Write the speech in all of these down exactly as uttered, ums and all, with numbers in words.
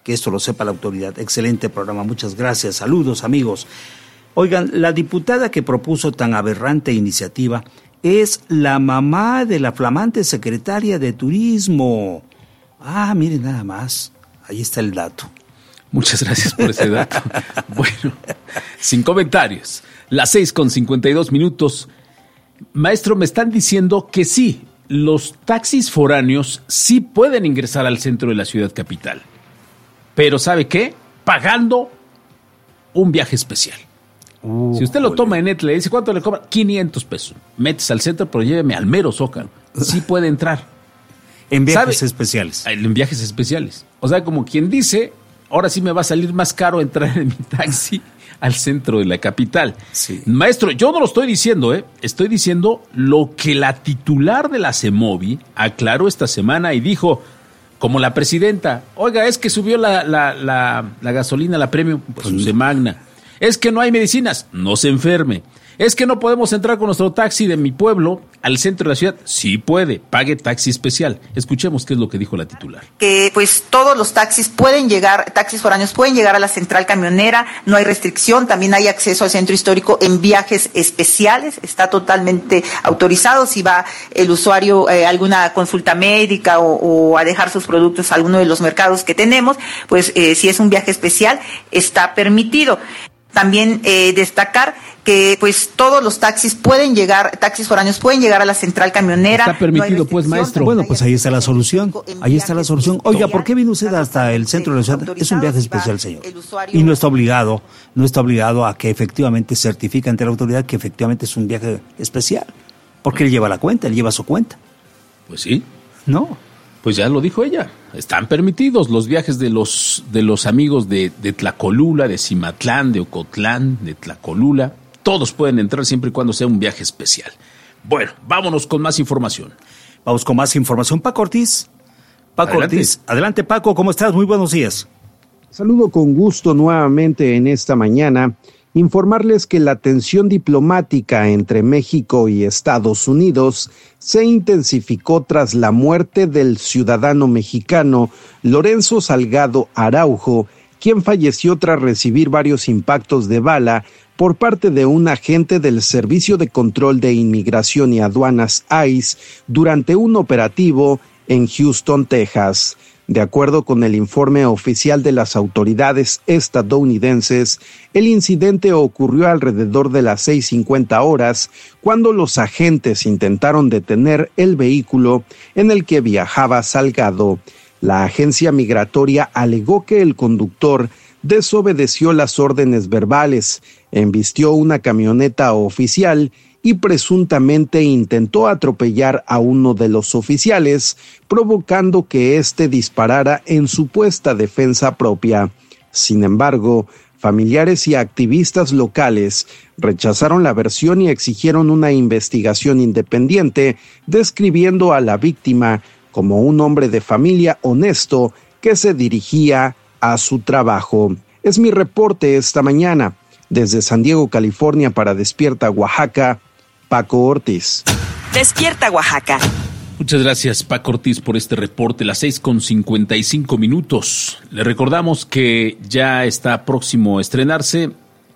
que esto lo sepa la autoridad. Excelente programa, muchas gracias. Saludos, amigos. Oigan, la diputada que propuso tan aberrante iniciativa es la mamá de la flamante secretaria de Turismo. Ah, miren nada más, ahí está el dato. Muchas gracias por ese dato. Bueno, sin comentarios. Las seis con cincuenta y dos minutos. Maestro, me están diciendo que sí, los taxis foráneos sí pueden ingresar al centro de la ciudad capital. Pero ¿sabe qué? Pagando un viaje especial. Uh, si usted lo toma en Netle, le dice, ¿cuánto le cobra? quinientos pesos. Metes al centro, pero lléveme al mero Zócalo. Sí puede entrar. En viajes ¿Sabe? especiales. En viajes especiales. O sea, como quien dice, ahora sí me va a salir más caro entrar en mi taxi al centro de la capital. Sí. Maestro, yo no lo estoy diciendo, ¿eh? Estoy diciendo lo que la titular de la CEMOVI aclaró esta semana y dijo, como la presidenta, oiga, es que subió la, la, la, la gasolina, la premium, pues use Magna. Es que no hay medicinas, no se enferme. Es que no podemos entrar con nuestro taxi de mi pueblo al centro de la ciudad. Sí puede, pague taxi especial. Escuchemos qué es lo que dijo la titular. Que pues todos los taxis pueden llegar, taxis foráneos pueden llegar a la central camionera, no hay restricción, también hay acceso al centro histórico en viajes especiales, está totalmente autorizado. Si va el usuario eh, a alguna consulta médica o, o a dejar sus productos a alguno de los mercados que tenemos, pues eh, si es un viaje especial, está permitido. También eh, destacar que pues todos los taxis pueden llegar, taxis foráneos pueden llegar a la central camionera. Está permitido, no pues, maestro. Bueno, pues ahí está la solución. Ahí está la solución. Oiga, ¿por qué vino usted hasta el centro de la ciudad? Es un viaje especial, señor. Y no está obligado, no está obligado a que efectivamente certifique ante la autoridad que efectivamente es un viaje especial. Porque él lleva la cuenta, él lleva su cuenta. Pues sí. No. Pues ya lo dijo ella, están permitidos los viajes de los de los amigos de, de Tlacolula, de Cimatlán, de Ocotlán, de Tlacolula. Todos pueden entrar siempre y cuando sea un viaje especial. Bueno, vámonos con más información. Vamos con más información. Paco Ortiz. Paco Adelante. Ortiz. Adelante, Paco, ¿cómo estás? Muy buenos días. Saludo con gusto nuevamente en esta mañana. Informarles que la tensión diplomática entre México y Estados Unidos se intensificó tras la muerte del ciudadano mexicano Lorenzo Salgado Araujo, quien falleció tras recibir varios impactos de bala por parte de un agente del Servicio de Control de Inmigración y Aduanas I C E durante un operativo en Houston, Texas. De acuerdo con el informe oficial de las autoridades estadounidenses, el incidente ocurrió alrededor de las seis cincuenta horas, cuando los agentes intentaron detener el vehículo en el que viajaba Salgado. La agencia migratoria alegó que el conductor desobedeció las órdenes verbales, embistió una camioneta oficial y presuntamente intentó atropellar a uno de los oficiales, provocando que éste disparara en supuesta defensa propia. Sin embargo, familiares y activistas locales rechazaron la versión y exigieron una investigación independiente, describiendo a la víctima como un hombre de familia honesto que se dirigía a su trabajo. Es mi reporte esta mañana. Desde San Diego, California, para Despierta Oaxaca, Paco Ortiz. Despierta Oaxaca. Muchas gracias, Paco Ortiz, por este reporte. Las seis con cincuenta y cinco minutos. Le recordamos que ya está próximo a estrenarse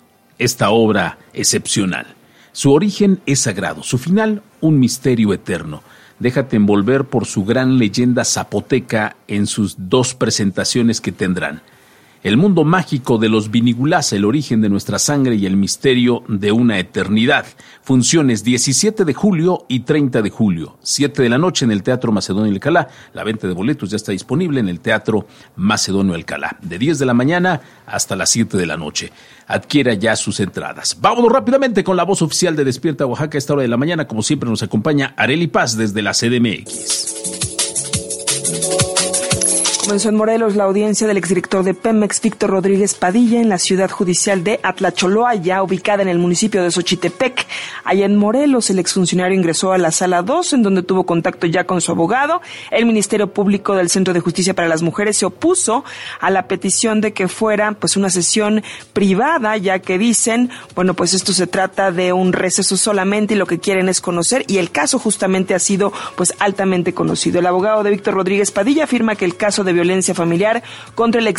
esta obra excepcional. Su origen es sagrado, su final un misterio eterno. Déjate envolver por su gran leyenda zapoteca en sus dos presentaciones que tendrán. El mundo mágico de los Vinigulás, el origen de nuestra sangre y el misterio de una eternidad. Funciones diecisiete de julio y treinta de julio, siete de la noche en el Teatro Macedonio Alcalá. La venta de boletos ya está disponible en el Teatro Macedonio Alcalá, de diez de la mañana hasta las siete de la noche. Adquiera ya sus entradas. Vámonos rápidamente con la voz oficial de Despierta Oaxaca a esta hora de la mañana. Como siempre nos acompaña Arely Paz desde la C D M X. Comenzó en Morelos la audiencia del exdirector de Pemex, Víctor Rodríguez Padilla, en la ciudad judicial de Atlacholoa, ya ubicada en el municipio de Xochitepec. Allá en Morelos, el exfuncionario ingresó a la sala dos, en donde tuvo contacto ya con su abogado. El Ministerio Público del Centro de Justicia para las Mujeres se opuso a la petición de que fuera pues una sesión privada, ya que dicen, bueno, pues esto se trata de un receso solamente y lo que quieren es conocer, y el caso justamente ha sido pues altamente conocido. El abogado de Víctor Rodríguez Padilla afirma que el caso de violencia familiar contra el